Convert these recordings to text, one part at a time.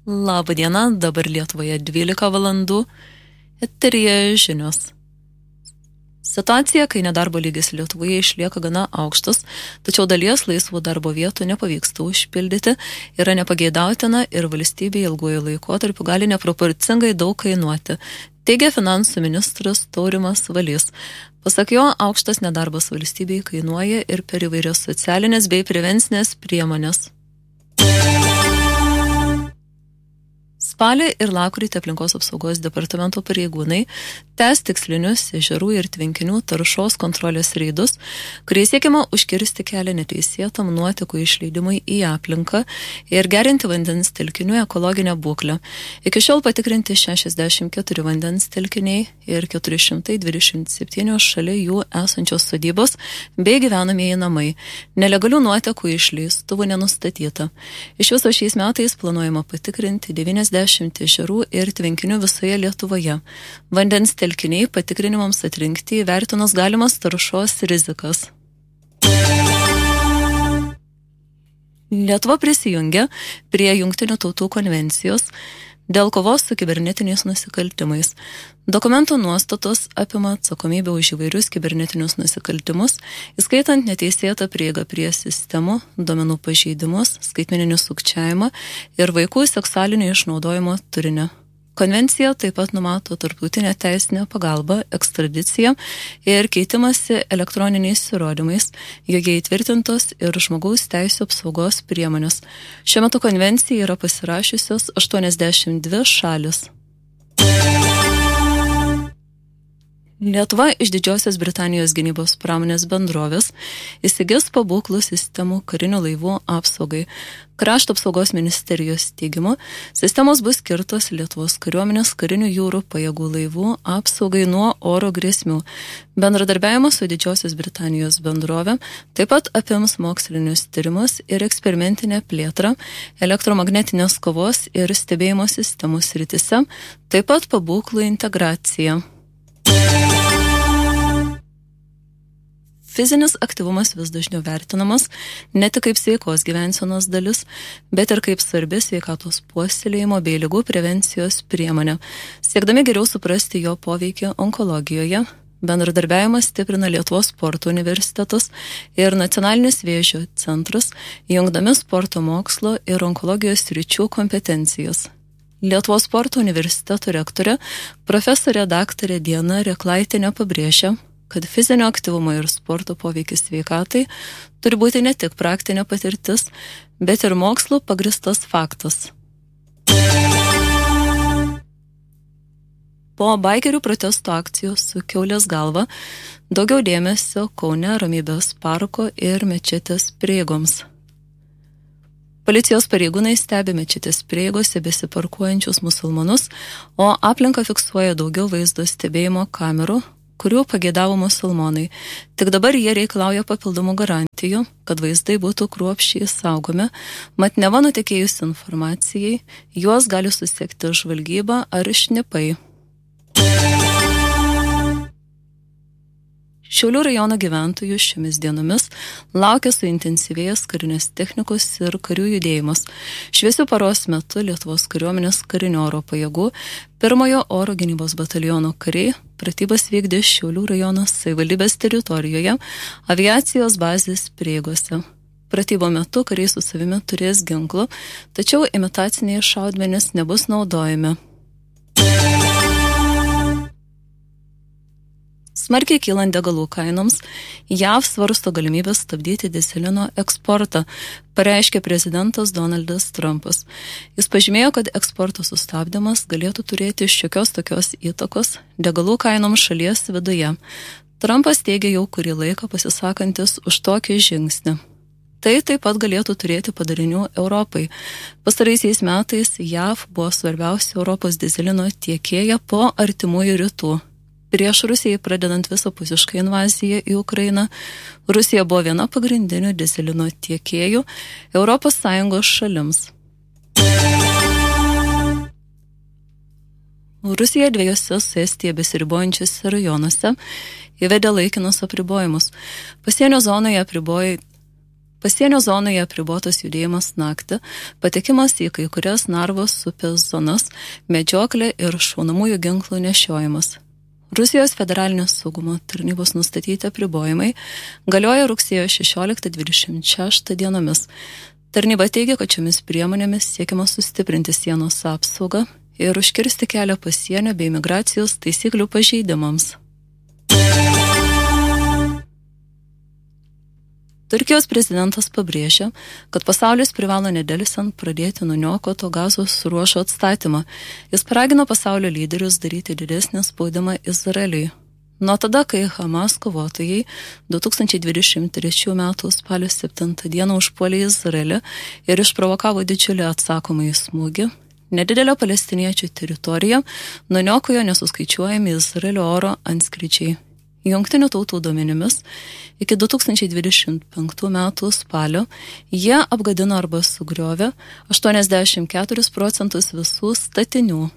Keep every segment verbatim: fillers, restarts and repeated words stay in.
Labą dieną, dabar Lietuvoje dvylika valandų, eteryje žinios. Situacija, kai nedarbo lygis Lietuvoje išlieka gana aukštas, tačiau dalies laisvų darbo vietų nepavyksta užpildyti, yra nepageidautina ir valstybė ilguoju laikotarpiu gali neproporcingai daug kainuoti, teigia finansų ministras Taurimas Valys. Pasak jo, aukštas nedarbas valstybei kainuoja ir per įvairias socialinės bei prevencinės priemonės. Spalį ir lapkritį aplinkos apsaugos departamento pareigūnai tęs tikslinius ežerų ir tvenkinių taršos kontrolės reidus, kuriais siekiama užkirsti kelią neteisėtam nuotekų išleidimui į aplinką ir gerinti vandens telkinių ekologinę būklę. Iki šiol patikrinti šešiasdešimt keturi vandens telkiniai ir keturi šimtai dvidešimt septyni šalia jų esančios sodybos bei gyvenamieji namai. Nelegalių nuotekų išleistuvų nenustatyta. Iš viso šiais metais planuojama patikrinti devyniasdešimt ežerų ir tvenkinių visoje Lietuvoje. Vandens telkiniai patikrinimams atrinkti įvertinus galimas taršos rizikas. Lietuva prisijungia prie Jungtinių tautų konvencijos dėl kovos su kibernetiniais nusikaltimais. Dokumento nuostatos apima atsakomybę už įvairius kibernetinius nusikaltimus, įskaitant neteisėtą prieigą prie sistemų, duomenų pažeidimus, skaitmeninį sukčiavimą ir vaikų seksualinio išnaudojimo turinio. Konvencija taip pat numato tarptautinę teisinę pagalbą, ekstradiciją ir keitimąsi elektroniniais įrodymais, joje įtvirtintos ir žmogaus teisių apsaugos priemonės. Šiuo metu konvenciją yra pasirašiusios aštuoniasdešimt dvi šalis. Lietuva iš Didžiosios Britanijos gynybos pramonės bendrovės įsigis pabūklų sistemų karinių laivų apsaugai. Krašto apsaugos ministerijos teigimu, sistemos bus skirtos Lietuvos kariuomenės karinių jūrų pajėgų laivų apsaugai nuo oro grėsmių. Bendradarbiavimas su Didžiosios Britanijos bendrovė taip pat apims mokslinius tyrimus ir eksperimentinę plėtrą elektromagnetinės kovos ir stebėjimo sistemų srityse, taip pat pabūklų integraciją. Fizinis aktyvumas vis dažniau vertinamas ne tik kaip sveikos gyvensenos dalis, bet ir kaip svarbi sveikatos puoselėjimo bei ligų prevencijos priemonė. Siekdami geriau suprasti jo poveikį onkologijoje, bendradarbiavimas stiprina Lietuvos sporto universitetas ir Nacionalinis vėžio centras, jungdami sporto mokslo ir onkologijos sričių kompetencijas. Lietuvos sporto universiteto rektorė, profesorė daktarė Diana Reklaitienė pabrėžia, kad fizinio aktyvumo ir sporto poveikis sveikatai turi būti ne tik praktinė patirtis, bet ir mokslo pagristas faktas. Po baikerių protesto akcijos su kiaulės galva daugiau dėmesio Kaune Ramybės parko ir mečetės prieigoms. Policijos pareigūnai stebi mečetės prieigose besiparkuojančius musulmonus, o aplinką fiksuoja daugiau vaizdo stebėjimo kamerų, kurių pageidavo musulmonai. Tik dabar jie reikalauja papildomų garantijų, kad vaizdai būtų kruopščiai saugomi, mat neva nutekėjus informacijai, juos gali susekti žvalgyba ar šnipai. Šiaulių rajono gyventojų šiomis dienomis laukia suintensyvėjęs karinės technikos ir karių judėjimas. Šviesių paros metu Lietuvos kariuomenės karinių oro pajėgų pirmojo oro gynybos bataliono kariai pratybas vykdė Šiaulių rajono savivaldybės teritorijoje aviacijos bazės prieigose. Pratybo metu kariai su savimi turės ginklų, tačiau imitaciniai šaudmenys nebus naudojami. Smarkiai kylant degalų kainoms, J A V svarsto galimybę stabdyti dyzelino eksportą, pareiškė prezidentas Donaldas Trumpas. Jis pažymėjo, kad eksporto sustabdymas galėtų turėti šiokios tokios įtakos degalų kainoms šalies viduje. Trumpas teigia jau kurį laiką pasisakantis už tokį žingsnį. Tai taip pat galėtų turėti padarinių Europai. Pastaraisiais metais J A V buvo svarbiausia Europos dyzelino tiekėja po artimųjų rytų. Prieš Rusijai pradedant visapusišką invaziją į Ukrainą, Rusija buvo viena pagrindinių dyzelino tiekėjų Europos Sąjungos šalims. Rusija dviejose su Estija besiribojančiose rajonuose įvedė laikinus apribojimus. Pasienio zonoje apribojai Pasienio zonoje apribotas judėjimas naktį, patekimas į kai kurias Narvos upės zonas, medžioklė ir šaunamųjų ginklų nešiojimas. Rusijos federalinės saugumo tarnybos nustatyti apribojimai galioja rugsėjo šešioliktą dvidešimt šeštą dienomis. Tarnyba teigia, kad šiomis priemonėmis siekiama sustiprinti sienos apsaugą ir užkirsti kelią pasienio bei migracijos taisyklių pažeidimams. Turkijos prezidentas pabrėžė, kad pasaulis privalo nedelsiant pradėti nuniokoto Gazos ruožo atstatymą. Jis paragino pasaulio lyderius daryti didesnį spaudimą Izraeliui. Nuo tada, kai Hamas kovotojai du tūkstančiai dvidešimt trečių metų spalio septintą dieną užpuolė Izraelį ir išprovokavo didžiulį atsakomąjį smūgį, nedidelę palestiniečių teritoriją nuniokojo nesuskaičiuojami Izraelio oro antskrydžiai. Jungtinių tautų duomenimis iki du tūkstančiai dvidešimt penktų metų spalio jie apgadino arba sugriovė aštuoniasdešimt keturis procentus visų statinių.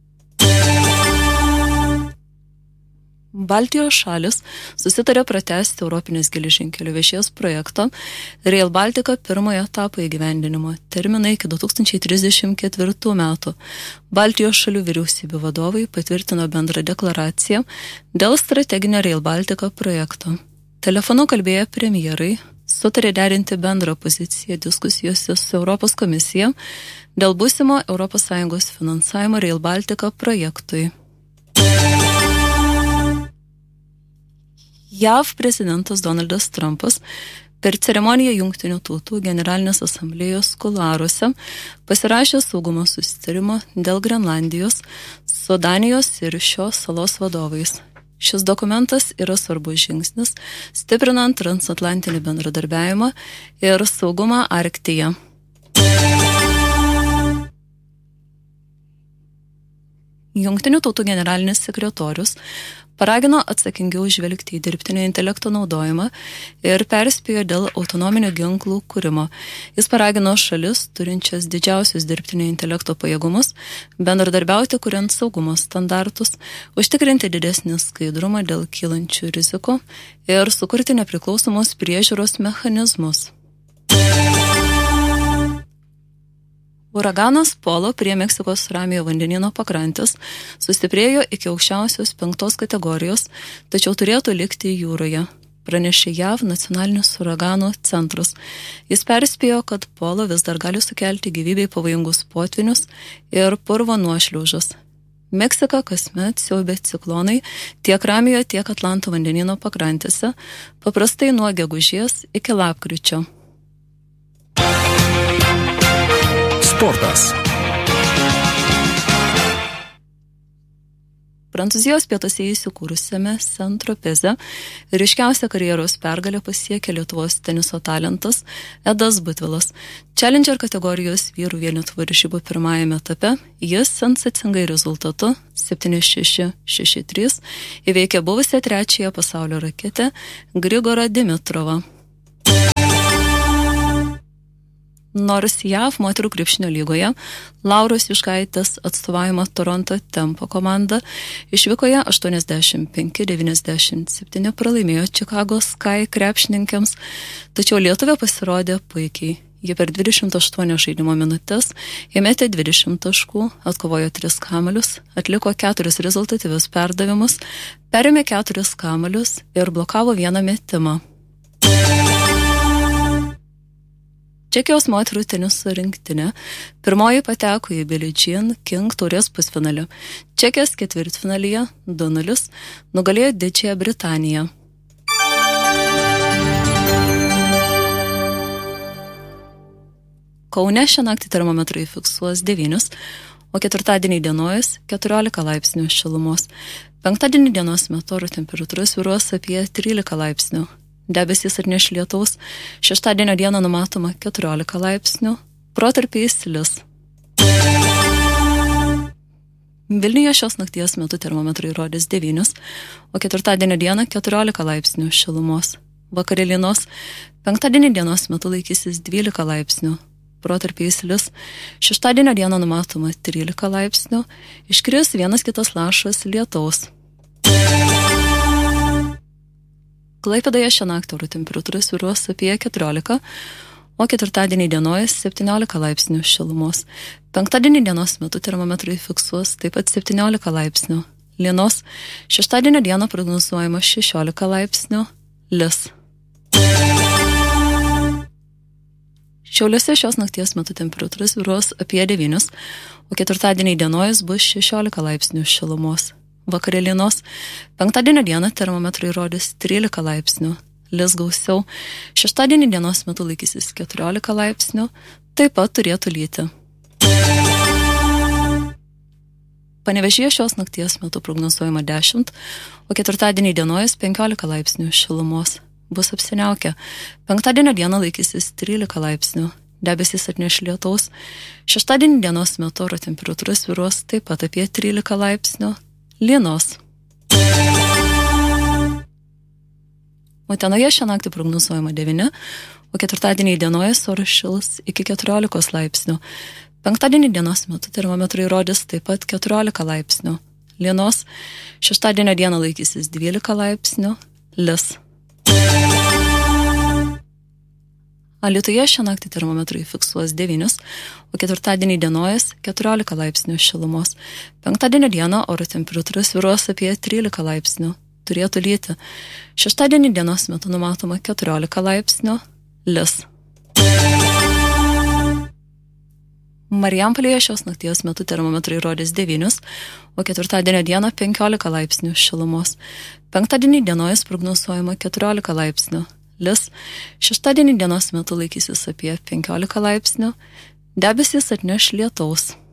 Baltijos šalis susitarė pratęsti Europinės geležinkelių viešės projekto Rail Baltica pirmojo etapo įgyvendinimo terminą iki du tūkstančiai trisdešimt ketvirtų metų. Baltijos šalių vyriausybių vadovai patvirtino bendrą deklaraciją dėl strateginio Rail Baltica projekto. Telefonu kalbėję premjerai sutarė derinti bendrą poziciją diskusijose su Europos komisija dėl būsimo Europos Sąjungos finansavimo Rail Baltica projektui. J A V prezidentas Donaldas Trumpas per ceremoniją Jungtinių tautų generalinės asamblėjos kuluaruose pasirašė saugumo susitarimą dėl Grenlandijos su Danijos ir šios salos vadovais. Šis dokumentas yra svarbus žingsnis, stiprinant transatlantinį bendradarbiavimą ir saugumą Arktyje. Jungtinių tautų generalinis sekretorius paragino atsakingiau žvelgti į dirbtinio intelekto naudojimą ir perspėjo dėl autonominio ginklų kūrimo. Jis paragino šalis, turinčias didžiausius dirbtinio intelekto pajėgumus, bendradarbiauti kuriant saugumo standartus, užtikrinti didesnį skaidrumą dėl kylančių rizikų ir sukurti nepriklausomos priežiūros mechanizmus. Uraganas Polo prie Meksikos Ramiojo vandenyno pakrantės sustiprėjo iki aukščiausios penktos kategorijos, tačiau turėtų likti jūroje, pranešė J A V nacionalinis uraganų centras. Jis perspėjo, kad Polo vis dar gali sukelti gyvybei pavojingus potvinius ir purvo nuošliaužas. Meksika kasmet siaubia ciklonai tiek Ramiojo, tiek Atlanto vandenyno pakrantėse, paprastai nuo gegužės iki lapkričio. Sportas. Prancūzijos pietuose įsikūrusiame Saint-Tropeze ryškiausia karjeros pergalę pasiekė Lietuvos teniso talentas Edas Butvilas. Challenger kategorijos vyrų vienetų varžybų pirmajame etape jis sensacingai rezultatu septyni šeši šeši trys įveikė buvusią trečiąją pasaulio raketę Grigorą Dimitrovą. Nors J A V moterų krepšinio lygoje Lauros Juškaitės atstovaujama Toronto Tempo komanda išvykoje aštuoniasdešimt penki devyniasdešimt septyni pralaimėjo Čikagos Sky krepšininkėms, tačiau Lietuvė pasirodė puikiai. Ji per dvidešimt aštuonias žaidimo minutės įmetė dvidešimt taškų, atkovojo tris kamuolius, atliko keturis rezultatyvius perdavimus, perėmė keturis kamuolius ir blokavo vieną metimą. Čekijos moterų teniso rinktinė pirmoji pateko į Billie Jean King taurės pusfinalį. Čekijos ketvirtfinalyje du nulis nugalėjo Didžiąją Britaniją. Kaune šią naktį termometrai fiksuos devynis, o ketvirtadienį dienojas keturiolika laipsnių šilumos. Penktadienį dienos metu oro temperatūra svyruos apie trylika laipsnių. Debesys atneš lietaus, šeštadienio dieną numatoma keturiolika laipsnių, protarpiais lis. Vilniuje šios nakties metu termometrai rodys devynis, o ketvirtadienio dieną keturiolika laipsnių šilumos. Vakare lynos, penktadienį dienos metu laikysis dvylika laipsnių, protarpiais lis. Šeštadienio dieną numatoma trylika laipsnių, iškris vienas kitas lašas lietaus. Klaipėdoje šią naktį oro temperatūra svyruos apie keturiolika, o ketvirtadienį dienojas septyniolika laipsnių šilumos. Penktadienį dienos metu termometrai fiksuos taip pat septyniolika laipsnių. Lienos šeštadienio dieną prognozuojama šešiolika laipsnių, lis. Šiauliuose šios nakties metu temperatūra svyruos apie devynis, o ketvirtadienį dienojas bus šešiolika laipsnių šilumos. Vakare lienos penktadienio dieną termometrai rodys trylika laipsnių, lis gausiau. Šeštadienį dienos metu laikysis keturiolika laipsnių, taip pat turėtų lyti. Panevėžyje šios nakties metu prognozuojama dešimt, o ketvirtadienį dienojas penkiolika laipsnių šilumos. Bus apsiniaukę. Penktadienio dieną laikysis trylika laipsnių, debesys atneš lietaus. Šeštadienį dienos metu oro temperatūra svyruos taip pat apie trylika laipsnių, lienos. Utenoje šią naktį prognozuojama devyni, o ketvirtadienį dienojas oras šils iki keturiolikos laipsnių. Penktadienį dienos metu termometrai rodys taip pat keturiolika laipsnių, lienos. Šeštadienio dieną laikysis dvylika laipsnių, lis. Alytuje šią naktį termometrai fiksuos devynis, o ketvirtadienį dienojas keturiolika laipsnių šilumos. Penktadienio dieną oro temperatūra svyruos apie trylika laipsnių, turėtų lyti. Šeštadienį dienos metu numatoma keturiolika laipsnių, lis. Marijampolėje šios nakties metu termometrai rodys devynis, o ketvirtadienio dieną penkiolika laipsnių šilumos. Penktadienį dienojas prognozuojama keturiolika laipsnių, lis. Šeštadienį dienos metu laikysis apie penkiolika laipsnių, debesys atneš lietaus.